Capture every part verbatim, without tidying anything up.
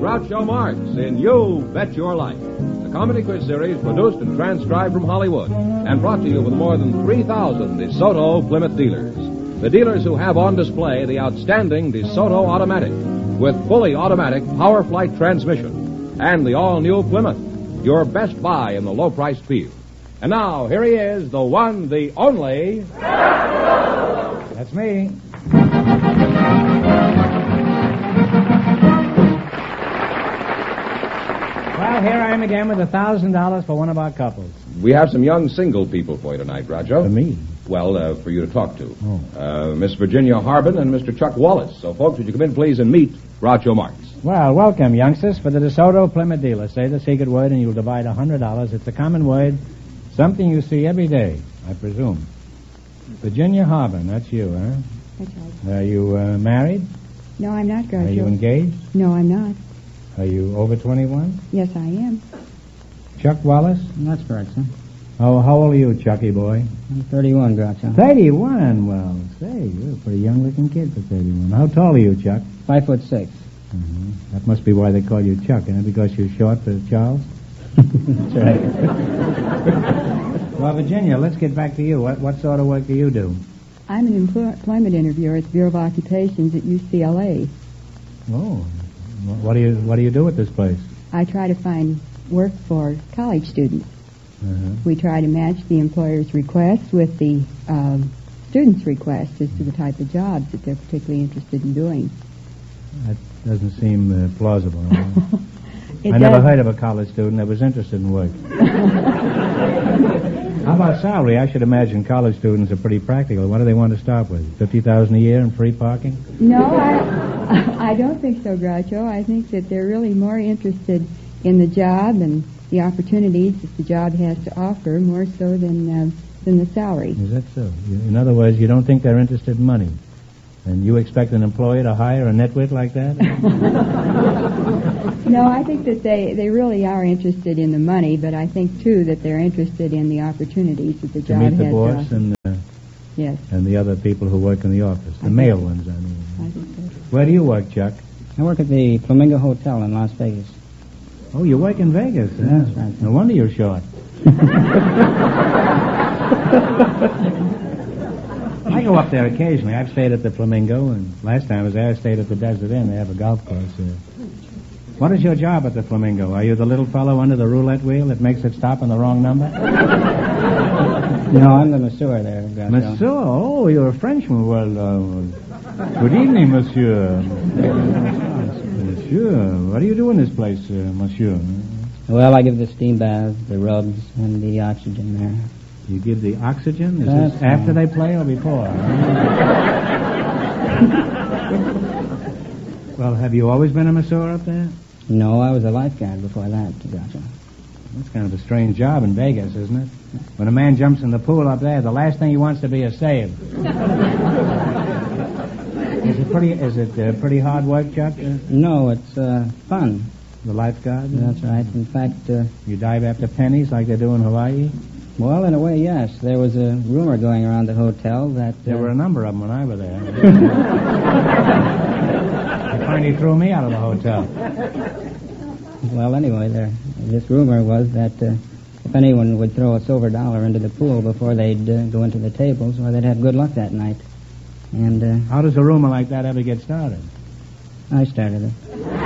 Groucho Marx in You Bet Your Life, the comedy quiz series produced and transcribed from Hollywood and brought to you with more than three thousand DeSoto Plymouth dealers. The dealers who have on display the outstanding DeSoto Automatic with fully automatic Power Flight transmission and the all-new Plymouth, your best buy in the low-priced field. And now, here he is, the one, the only... That's me. Well, here I am again with a thousand dollars for one of our couples. We have some young single people for you tonight, Groucho. For me? Well, uh, for you to talk to. Oh. Uh, Miss Virginia Harbin and Mister Chuck Wallace. So, folks, would you come in, please, and meet Groucho Marx. Well, welcome, youngsters, for the DeSoto Plymouth dealer. Say the secret word and you'll divide a hundred dollars. It's a common word, something you see every day, I presume. Virginia Harbin, that's you, huh? That's right. Are you uh, married? No, I'm not, Groucho. Are you engaged? No, I'm not. Are you over twenty-one? Yes, I am. Chuck Wallace? That's correct, sir. Oh, how old are you, Chucky boy? I'm thirty-one, Groucho. thirty-one? Well, say, you're a pretty young-looking kid for thirty-one. How tall are you, Chuck? Five foot six. Mm-hmm. That must be why they call you Chuck, isn't it? Because you're short for Charles? That's right. Well, Virginia, let's get back to you. What, what sort of work do you do? I'm an empl- employment interviewer at the Bureau of Occupations at U C L A. Oh, what do you what do you do at this place? I try to find work for college students. Uh-huh. We try to match the employer's requests with the um, students' requests as to the type of jobs that they're particularly interested in doing. That doesn't seem uh, plausible. It I never does. heard of a college student that was interested in work. How about salary? I should imagine college students are pretty practical. What do they want to start with? Fifty thousand a year and free parking? No, I, I don't think so, Groucho. I think that they're really more interested in the job and the opportunities that the job has to offer, more so than uh, than the salary. Is that so? In other words, you don't think they're interested in money? And you expect an employer to hire a nitwit like that? No, I think that they, they really are interested in the money, but I think, too, that they're interested in the opportunities that the To job meet the has boss to offer. and, uh, Yes, and the other people who work in the office. The I male think- ones, I mean. I think so. Where do you work, Chuck? I work at the Flamingo Hotel in Las Vegas. Oh, you work in Vegas? huh? That's right. No wonder you're short. I go up there occasionally. I've stayed at the Flamingo, and last time I was there, I stayed at the Desert Inn. They have a golf course there. What is your job at the Flamingo? Are you the little fellow under the roulette wheel that makes it stop on the wrong number? No, I'm the masseur there, Groucho. Monsieur, oh, you're a Frenchman. Well, uh, good evening, monsieur. Monsieur, what do you do in this place, uh, monsieur? Well, I give the steam bath, the rubs, and the oxygen there. You give the oxygen? Is That's this after right. they play or before? Well, have you always been a masseur up there? No, I was a lifeguard before that, Groucho. That's kind of a strange job in Vegas, isn't it? When a man jumps in the pool up there, the last thing he wants to be is saved. Is it pretty? Is it uh, pretty hard work, Chuck? Uh, No, it's uh, fun. the lifeguard? That's right. In fact, uh, You dive after pennies like they do in Hawaii? well, in a way, yes. There was a rumor going around the hotel that... Uh, There were a number of them when I was there. They finally threw me out of the hotel. Well, anyway, there. This rumor was that uh, if anyone would throw a silver dollar into the pool before they'd uh, go into the tables, well, they'd have good luck that night. And uh, How does a rumor like that ever get started? I started it.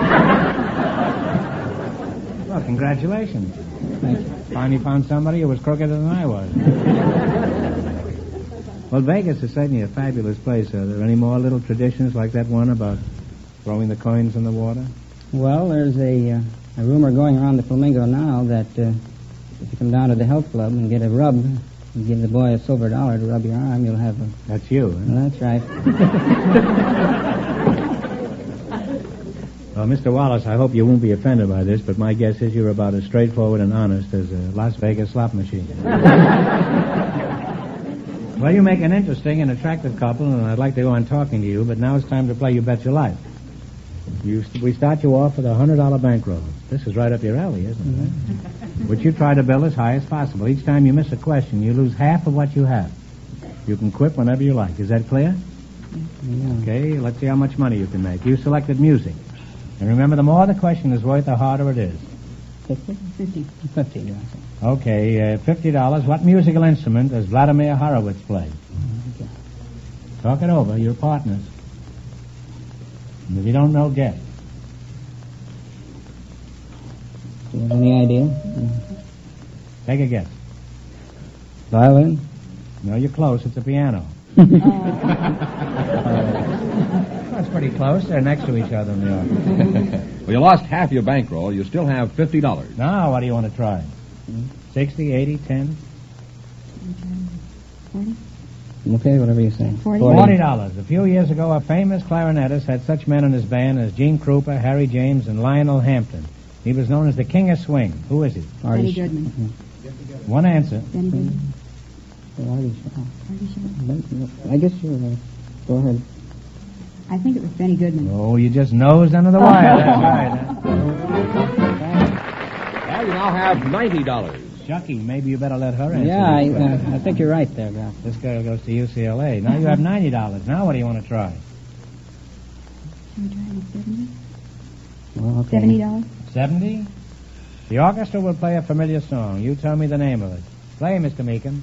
Well, congratulations. Thank you. Finally found somebody who was crookeder than I was. Well, Vegas is certainly a fabulous place. Are there any more little traditions like that one about throwing the coins in the water? Well, there's a, uh, a rumor going around the Flamingo now that uh, if you come down to the health club and get a rub, and give the boy a silver dollar to rub your arm, you'll have a... That's you, huh? Well, that's right. Well, Mister Wallace, I hope you won't be offended by this, but my guess is you're about as straightforward and honest as a Las Vegas slot machine. Well, you make an interesting and attractive couple, and I'd like to go on talking to you, but now it's time to play You Bet Your Life. You, we start you off with a one hundred dollar bankroll. This is right up your alley, isn't it? Mm-hmm. Which you try to build as high as possible. Each time you miss a question, you lose half of what you have. You can quit whenever you like. Is that clear? Yeah. Okay, let's see how much money you can make. You selected music. And remember, the more the question is worth, the harder it is. Fifty? Fifty. Fifty, yes. Okay, uh, fifty dollars. What musical instrument does Vladimir Horowitz play? Okay. Talk it over. You're partners. And if you don't know, guess. Do you have any idea? Mm. Take a guess. Violin? No, you're close. It's a piano. That's pretty close. They're next to each other in the office. Well, you lost half your bankroll. You still have fifty dollars. Now, what do you want to try? Sixty, eighty, ten? Forty? Okay, whatever you say. Forty. Forty dollars. A few years ago, a famous clarinetist had such men in his band as Gene Krupa, Harry James, and Lionel Hampton. He was known as the King of Swing. Who is he? Benny Goodman. One answer. Benny Goodman. Artie Shaw. Artie Shaw. I guess you're right. Go ahead. I think it was Benny Goodman. Oh, you just nosed under the wire. That's right. Well, you now have ninety dollars. Shucky, maybe you better let her answer. Yeah, I, this uh, question. I think you're right there, Graf. This girl goes to U C L A. Now you have ninety dollars. Now what do you want to try? Should we try the seventy? Well, okay. Seventy dollars? Seventy? The orchestra will play a familiar song. You tell me the name of it. Play, Mister Meekin.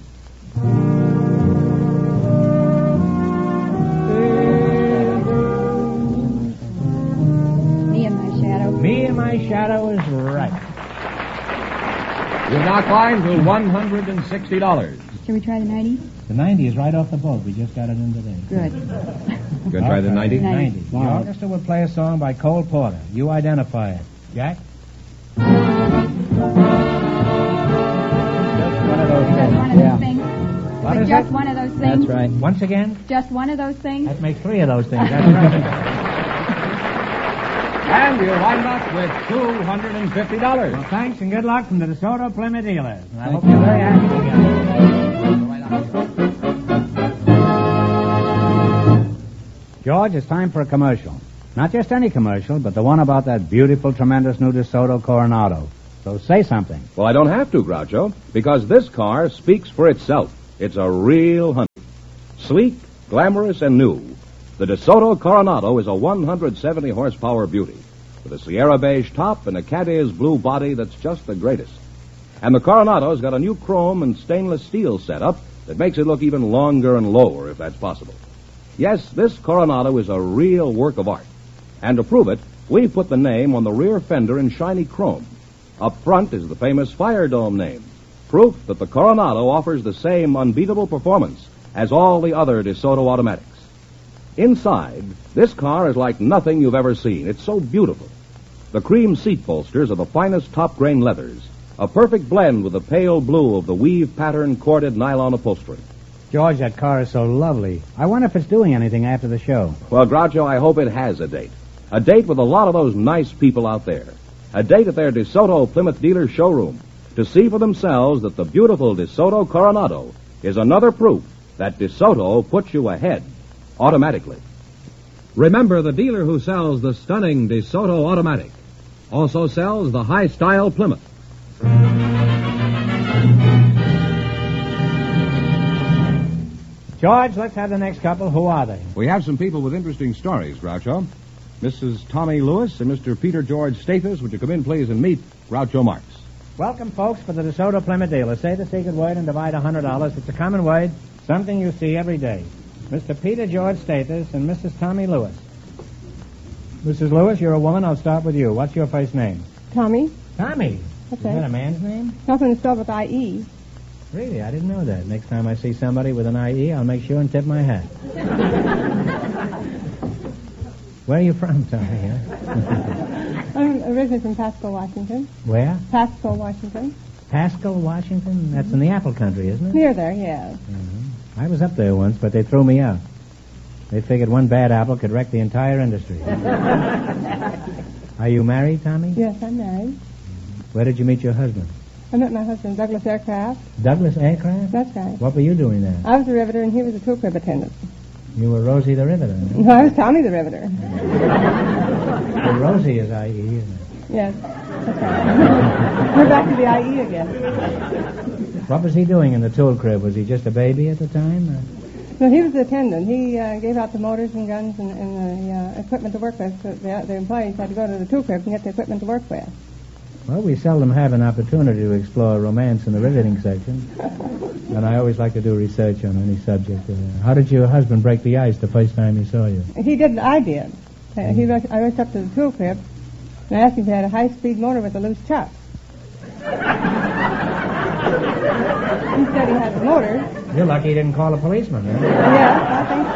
Me and My Shadow. Me and My Shadow is right. You've now climbed to one hundred sixty dollars. Shall we try the ninety? The ninety is right off the boat. We just got it in today. Good. Going to try the ninety? Ninety. The orchestra will play a song by Cole Porter. You identify it. Jack? One of those Just things. one of Yeah. those things? What But is just it? one of those things? That's right. Once again? Just one of those things? That makes three of those things. That's right. And you wind up with two hundred fifty dollars. Well, thanks and good luck from the DeSoto Plymouth dealers. And I Thank hope you. you're very happy together. George, it's time for a commercial. Not just any commercial, but the one about that beautiful, tremendous new DeSoto Coronado. So say something. Well, I don't have to, Groucho, because this car speaks for itself. It's a real hunter. Sleek, glamorous, and new. The DeSoto Coronado is a one hundred seventy horsepower beauty with a Sierra beige top and a Cadiz blue body that's just the greatest. And the Coronado's got a new chrome and stainless steel setup that makes it look even longer and lower, if that's possible. Yes, this Coronado is a real work of art. And to prove it, we put the name on the rear fender in shiny chrome. Up front is the famous Fire Dome name, proof that the Coronado offers the same unbeatable performance as all the other DeSoto automatics. Inside, this car is like nothing you've ever seen. It's so beautiful. The cream seat bolsters are the finest top-grain leathers, a perfect blend with the pale blue of the weave pattern corded nylon upholstery. George, that car is so lovely. I wonder if it's doing anything after the show. Well, Groucho, I hope it has a date. A date with a lot of those nice people out there. A date at their DeSoto Plymouth dealer showroom to see for themselves that the beautiful DeSoto Coronado is another proof that DeSoto puts you ahead automatically. Remember, the dealer who sells the stunning DeSoto automatic also sells the high-style Plymouth. George, let's have the next couple. Who are they? We have some people with interesting stories, Groucho. Missus Tommy Lewis and Mister Peter George Stathis, would you come in, please, and meet Groucho Marx? Welcome, folks, for the DeSoto Plymouth dealer. Say the secret word and divide one hundred dollars. It's a common word, something you see every day. Mister Peter George Stathis and Missus Tommy Lewis. Missus Lewis, you're a woman. I'll start with you. What's your first name? Tommy. Tommy. That's Is that it. a man's name? Nothing to spell with I E. Really? I didn't know that. Next time I see somebody with an I E, I'll make sure and tip my hat. Where are you from, Tommy? Huh? I'm originally from Pasco, Washington. Where? Pasco, Washington. Pasco, Washington? That's in the apple country, isn't it? Near there, yes. I was up there once, but they threw me out. They figured one bad apple could wreck the entire industry. Are you married, Tommy? Yes, I'm married. Where did you meet your husband? I met my husband, Douglas Aircraft. Douglas Aircraft? That's right. What were you doing there? I was the riveter, and he was the tool crib attendant. You were Rosie the Riveter. huh? No, I was Tommy the riveter. Well, Rosie is I E, isn't it? Yes, that's right. We're back to the I E again. What was he doing in the tool crib? Was he just a baby at the time? Or? No, he was the attendant. He uh, gave out the motors and guns and, and the uh, equipment to work with. So the, the employees had to go to the tool cribs and get the equipment to work with. Well, we seldom have an opportunity to explore romance in the riveting section. And I always like to do research on any subject. Uh, how did your husband break the ice the first time he saw you? He did. I did. Uh, he rushed, I rushed up to the tool crib and I asked him if he had a high-speed motor with a loose chuck. He said he had the motor. You're lucky he didn't call a policeman, huh? Yes,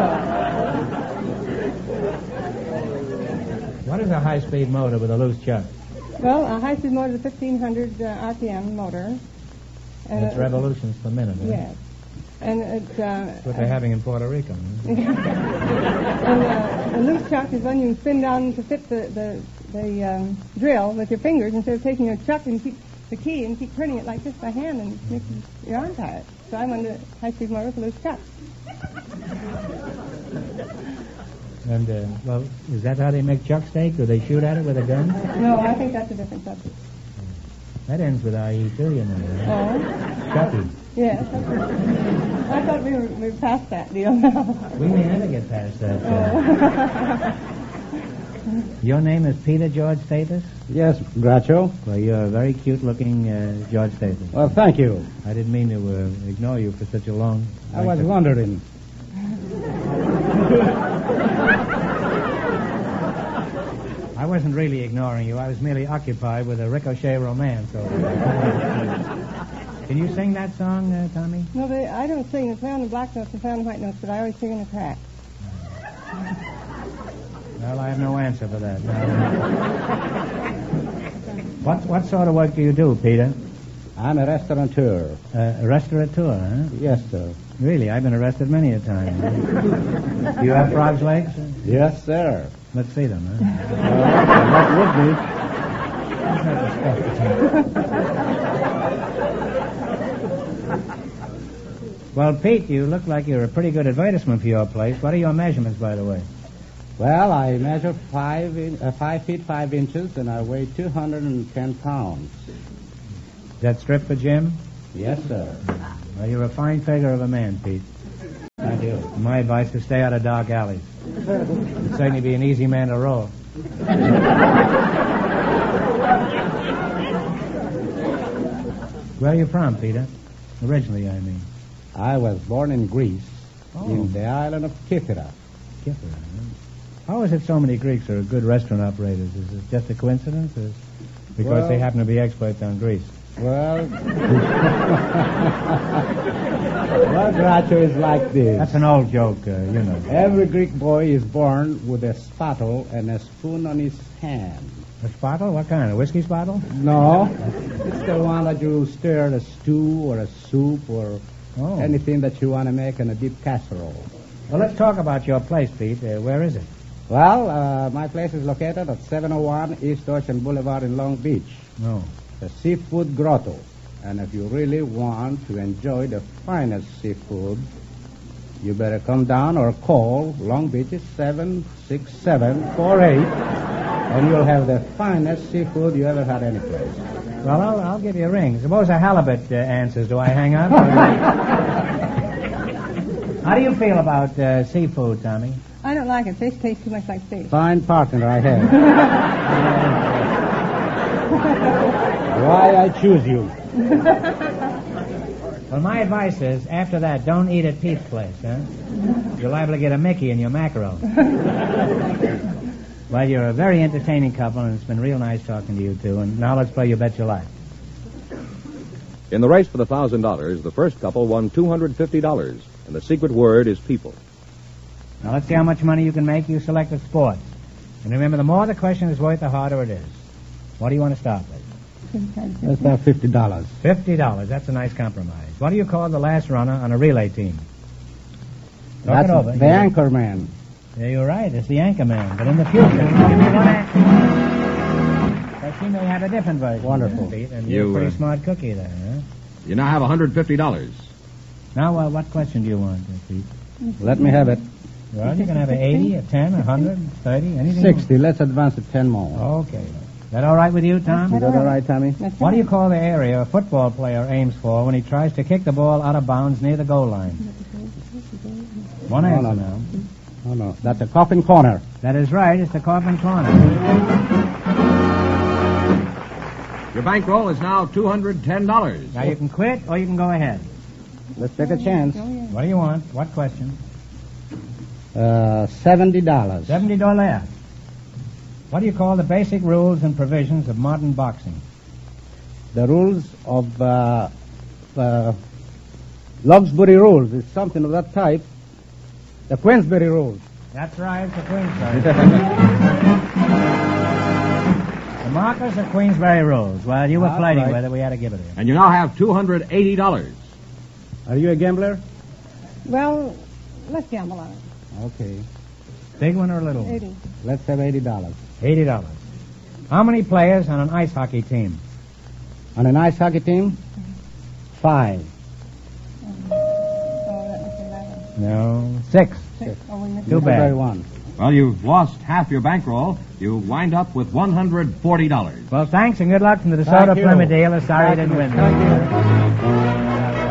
I think so. What is a high-speed motor with a loose chuck? Well, a high-speed motor is a fifteen hundred uh, R P M motor. And it's uh, revolutions per minute, huh? Yes. And it's... Uh, That's what they're having in Puerto Rico. Huh? and uh, a loose chuck is one you spin down to fit the, the, the um, drill with your fingers instead of taking your chuck and keep the key and keep turning it like this by hand and making your arm tired. So I wanted a high-speed motor with a loose chuck. And, uh, well, is that how they make chuck steak? Do they shoot at it with a gun? No, I think that's a different subject. That ends with I E too, you know. Right? Oh? Chucky. Yes. That's I thought we were, we were past that deal now. We may never get past that. Uh, Oh. Your name is Peter George Status? Yes, Groucho. Well, you're a very cute-looking uh, George Status. Well, thank you. I didn't mean to uh, ignore you for such a long... I was wondering. I wasn't really ignoring you. I was merely occupied with a ricochet romance. Over Can you sing that song, uh, Tommy? No, they, I don't sing. They play on the black notes and play on the white notes, but I always sing in the crack. Well, I have no answer for that. what what sort of work do you do, Peter? I'm a restaurateur. Uh, a restaurateur, huh? Yes, sir. Really? I've been arrested many a time. Do you have frog's legs? Yes, sir. Let's see them, huh? Well, Pete, you look like you're a pretty good advertisement for your place. What are your measurements, by the way? Well, I measure five in, uh, five feet five inches, and I weigh two hundred and ten pounds. Is that strip for Jim? Yes, sir. Well, you're a fine figure of a man, Pete. Thank you. My advice is stay out of dark alleys. You'd certainly be an easy man to roll. Where are you from, Peter? Originally, I mean. I was born in Greece, Oh. in the island of Kythera. Kythera, huh? How is it so many Greeks are good restaurant operators? Is it just a coincidence, or because Well- they happen to be experts on Greece? Well, well, Groucho is like this. That's an old joke, uh, you know. Every Greek boy is born with a spattle and a spoon on his hand. A spottle? What kind? A whiskey spottle? No, it's the one that you stir a stew or a soup or Oh. anything that you want to make in a deep casserole. Well, let's talk about your place, Pete. Uh, where is it? Well, uh, my place is located at seven oh one East Ocean Boulevard in Long Beach, No. the Seafood Grotto. And if you really want to enjoy the finest seafood, you better come down or call Long Beach's seven six seven four eight, and you'll have the finest seafood you ever had any place. Well, I'll, I'll give you a ring. Suppose a halibut uh, answers. Do I hang up? How do you feel about uh, seafood, Tommy? I don't like it. Fish tastes too much like fish. Fine partner I have. Why I choose you. Well, my advice is, after that, don't eat at Pete's place, huh? You're liable to get a Mickey in your mackerel. Well, you're a very entertaining couple, and it's been real nice talking to you two. And now let's play You Bet Your Life. In the race for the one thousand dollars, the first couple won two hundred fifty dollars, and the secret word is people. Now let's see how much money you can make. You selected sports. And remember, the more the question is worth, the harder it is. What do you want to start with? Let's have fifty dollars. Fifty dollars. That's a nice compromise. What do you call the last runner on a relay team? Talk That's it over. the anchor man. Yeah, you're right. It's the anchor man. But in the future, you may want to... But she may have a different version. Wonderful. Pete, and you're You, a pretty uh, smart cookie there, huh? You now have one hundred fifty dollars. Now, uh, what question do you want, uh, Pete? Let me have it. Well, you can have an eighty, a ten, a hundred, thirty, anything. you Sixty. Let's advance it ten more. want. Okay. Is that all right with you, Tom? Is that all right, Tommy? That's What do right. you call the area a football player aims for when he tries to kick the ball out of bounds near the goal line? One No, answer no, now. no, no. That's a coffin corner. That is right. It's the Coffin Corner. Your bankroll is now two hundred ten dollars. Now you can quit or you can go ahead. Let's take a chance. What do you want? What question? Uh, seventy dollars. Seventy dollars. What do you call the basic rules and provisions of modern boxing? The rules of uh, uh, Logsbury rules is something of that type. The Queensberry rules. That's right, it's the Queensberry. The markers are Queensberry rules. Well, you were That's fighting right. with it. We had to give it to you. And you now have two hundred eighty dollars. Are you a gambler? Well, let's gamble on it. Okay. Big one or a little one? Eighty. Let's have eighty dollars. Eighty dollars. How many players on an ice hockey team? On an ice hockey team? Five. Oh, that must be eleven. No, six. Six. Oh, we missed Too one. bad. Very one. Well, you've lost half your bankroll. You wind up with one hundred forty dollars. Well, thanks and good luck from the DeSoto Thank you. Plymouth dealer. Sorry you Thank didn't you. win. Thank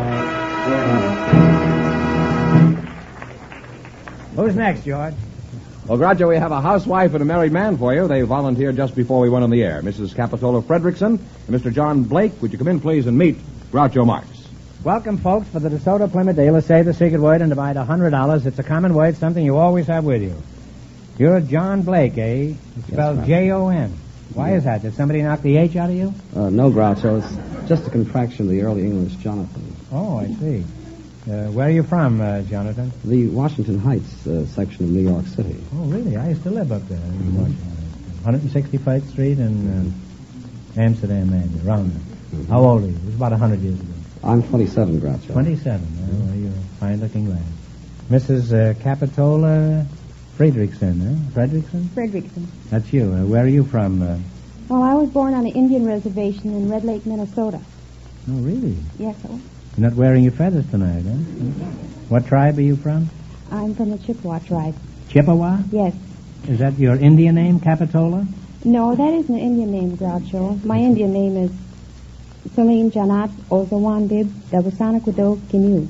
Who's next, George? Well, Groucho, we have a housewife and a married man for you. They volunteered just before we went on the air. Missus Capitola Fredrickson and Mister John Blake. Would you come in, please, and meet Groucho Marx? Welcome, folks, for the DeSoto Plymouth dealer. Say the secret word and divide one hundred dollars. It's a common word, something you always have with you. You're John Blake, eh? It's spelled ma'am. J O N. Why is that? Did somebody knock the H out of you? Uh, no, Groucho. It's just a contraction of the early English Jonathan. Oh, I see. Uh, where are you from, uh, Jonathan? The Washington Heights uh, section of New York City. Oh, really? I used to live up there in Washington. one sixty-fifth Street in uh, Amsterdam, maybe, around there. How old are you? It was about one hundred years ago. I'm twenty-seven, Groucho. twenty-seven. Oh, well, you're a fine-looking lad. Missus Uh, Capitola Fredrickson, eh? Fredrickson? Fredrickson. That's you. Uh, where are you from? Uh, Well, I was born on an Indian reservation in Red Lake, Minnesota. oh, really? Yes, sir. You're not wearing your feathers tonight, huh? What tribe are you from? I'm from the Chippewa tribe. Chippewa? Yes. Is that your Indian name, Capitola? No, that isn't an Indian name, Groucho. My Indian name is Celine Janat Ozawandib Dabasanakwado Kinu.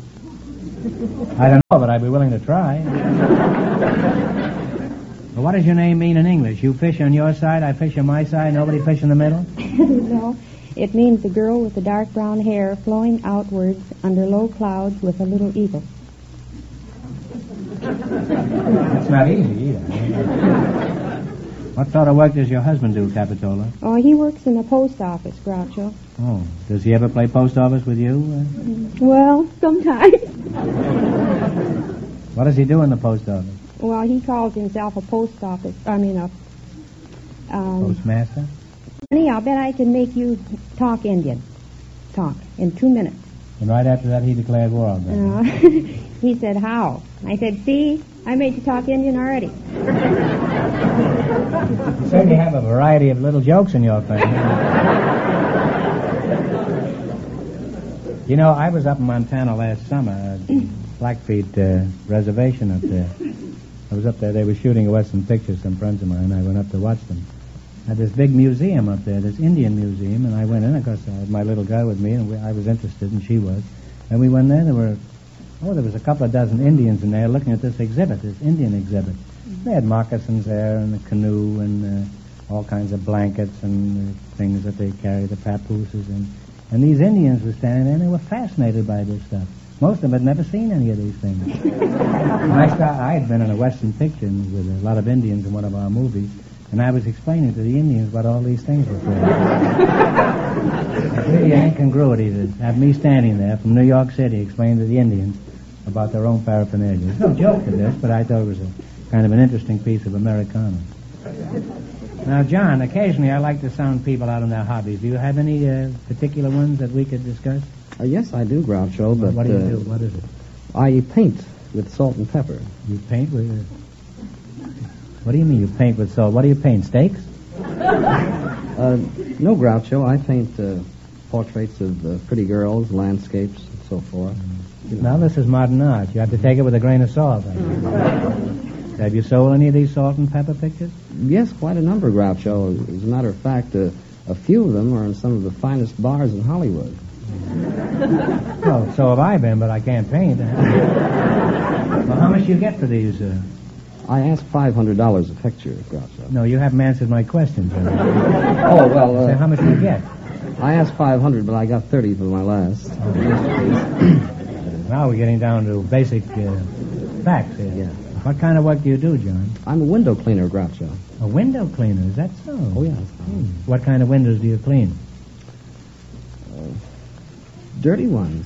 I don't know, but I'd be willing to try. Well, what does your name mean in English? You fish on your side, I fish on my side, nobody fish in the middle? No, it means a girl with the dark brown hair flowing outwards under low clouds with a little eagle. That's not easy either. What sort of work does your husband do, Capitola? Oh, he works in the post office, Groucho. Oh, does he ever play post office with you? Uh, Well, sometimes. what does he do in the post office? Well, he calls himself a post office. I mean, a. Um, Postmaster? Honey, I'll bet I can make you talk Indian. Talk in two minutes. And right after that, he declared war on them. Uh, he said, how? I said, see, I made you talk Indian already. You certainly have a variety of little jokes in your family. You know, I was up in Montana last summer, uh, Blackfeet uh, Reservation up there. I was up there. They were shooting a Western picture, some friends of mine. I went up to watch them. Had this big museum up there, this Indian museum, and I went in. Of course, I had my little girl with me, and we, I was interested, and she was. And we went there. There were, oh, there was a couple of dozen Indians in there looking at this exhibit, this Indian exhibit. They had moccasins there, and a canoe, and uh, all kinds of blankets and uh, things that they carry, the papooses, and and these Indians were standing there, and they were fascinated by this stuff. Most of them had never seen any of these things. And I, start, I had been in a Western picture with a lot of Indians in one of our movies, and I was explaining to the Indians what all these things were for. It's really an incongruity to have me standing there from New York City explaining to the Indians about their own paraphernalia. There's no joke to this, but I thought it was a kind of an interesting piece of Americana. Now, John, occasionally I like to sound people out on their hobbies. Do you have any uh, particular ones that we could discuss? Uh, yes, I do, Groucho, but... What do you uh, do? What is it? I paint with salt and pepper. You paint with... Uh, what do you mean you paint with salt? What do you paint, steaks? Uh, no, Groucho, I paint uh, portraits of uh, pretty girls, landscapes, and so forth. You know. Now, this is modern art. You have to take it with a grain of salt. I think. Have you sold any of these salt and pepper pictures? Yes, quite a number, Groucho. As a matter of fact, uh, a few of them are in some of the finest bars in Hollywood. Oh, so have I been, but I can't paint. Well, how much do you get for these? Uh... I asked five hundred dollars a picture, Groucho. No, you haven't answered my question, John. Oh, well, uh... So how much do you get? I asked five hundred, but I got thirty for my last. Now we're getting down to basic uh, facts here. Yeah. What kind of work do you do, John? I'm a window cleaner, Groucho. A window cleaner, is that so? Oh, yeah. Hmm. What kind of windows do you clean? Uh, dirty ones.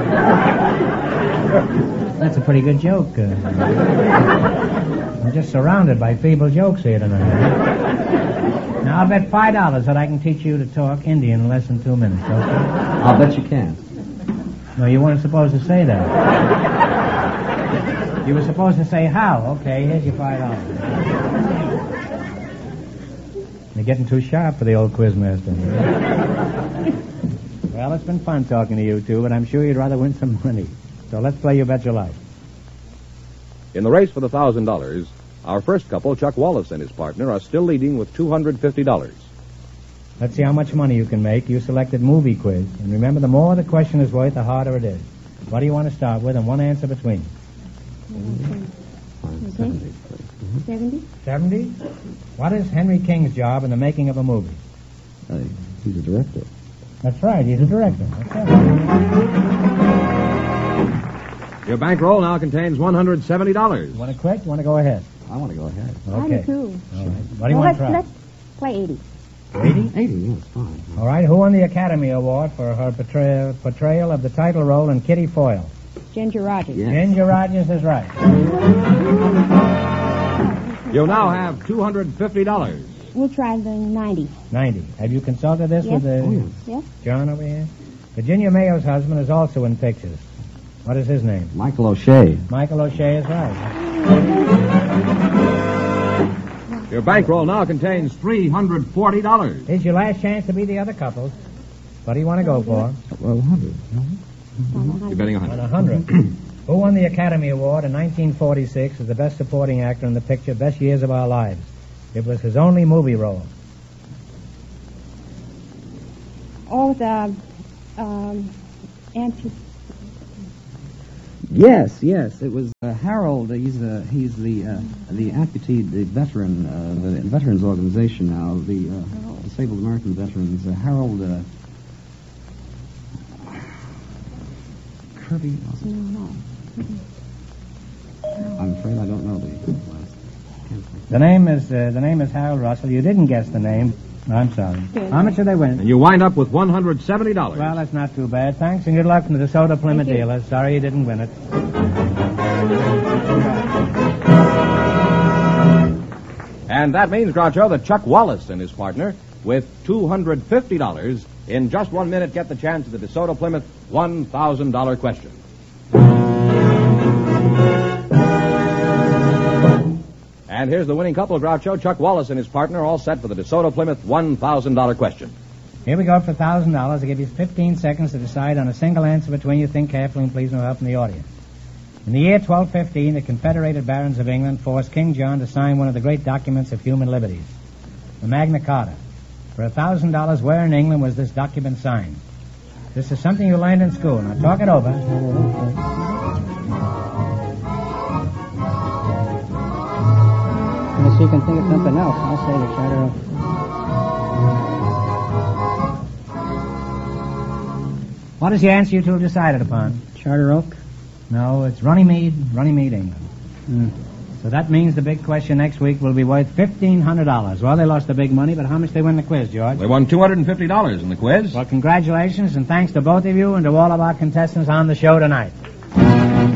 That's a pretty good joke. Uh, I'm just surrounded by feeble jokes here tonight. Now, I'll bet five dollars that I can teach you to talk Indian in less than two minutes, okay? I'll bet you can. No, you weren't supposed to say that. You were supposed to say how. Okay, here's your five dollars. You're getting too sharp for the old quizmaster. Well, it's been fun talking to you two, but I'm sure you'd rather win some money. So let's play You Bet Your Life. In the race for the thousand dollars, our first couple, Chuck Wallace and his partner, are still leading with two hundred fifty dollars. Let's see how much money you can make. You selected movie quiz. And remember, the more the question is worth, the harder it is. What do you want to start with, and one answer between? seventy. Seventy? Seventy? What is Henry King's job in the making of a movie? Uh, he's a director. That's right, he's a director. That's right. Your bankroll now contains one hundred seventy dollars. You want to quit? You want to go ahead? I want to go ahead. Okay. I do too. All right. What do you Well, want let's, to try? let's play eighty. eighty? eighty, yes, fine. All right. Who won the Academy Award for her portrayal, portrayal of the title role in Kitty Foyle? Ginger Rogers. Yes. Ginger Rogers is right. You now have two hundred fifty dollars. We'll try the ninety. ninety. Have you consulted this Yes. with the Oh, yes. Yes? John over here? Virginia Mayo's husband is also in pictures. What is his name? Michael O'Shea. Michael O'Shea is right. Your bankroll now contains three hundred forty dollars. Here's your last chance to be the other couples. What do you want to go for? Well, one hundred. You're betting one On hundred. a hundred. Who won the Academy Award in nineteen forty-six as the best supporting actor in the picture Best Years of Our Lives? It was his only movie role. Oh, the um, anti. Yes, yes. It was uh, Harold. He's uh, he's the uh, the amputee, the veteran, uh, the veterans organization now, the uh, disabled American veterans. Uh, Harold uh, Kirby. Was it? No. I'm afraid I don't know the last. The name is uh, the name is Harold Russell. You didn't guess the name. I'm sorry. Good. How much did they win? And you wind up with one hundred seventy dollars. Well, that's not too bad. Thanks, and good luck from the DeSoto Plymouth Thank you. dealers. Sorry you didn't win it. And that means, Groucho, that Chuck Wallace and his partner, with two hundred fifty dollars, in just one minute get the chance at the DeSoto Plymouth one thousand dollars question. And here's the winning couple, Groucho, Chuck Wallace and his partner, all set for the DeSoto Plymouth one thousand dollars question. Here we go for one thousand dollars. I give you fifteen seconds to decide on a single answer between you. Think carefully and please no help from the audience. In the year twelve fifteen, the Confederated Barons of England forced King John to sign one of the great documents of human liberties, the Magna Carta. For one thousand dollars, where in England was this document signed? This is something you learned in school. Now talk it over. Unless you can think of something else, I'll say the Charter Oak. What is the answer you two have decided upon? Charter Oak? No, it's Runnymede, Runnymede, England. Hmm. So that means the big question next week will be worth fifteen hundred dollars. Well, they lost the big money, but how much they win the quiz, George? They won two hundred fifty dollars in the quiz. Well, congratulations, and thanks to both of you and to all of our contestants on the show tonight.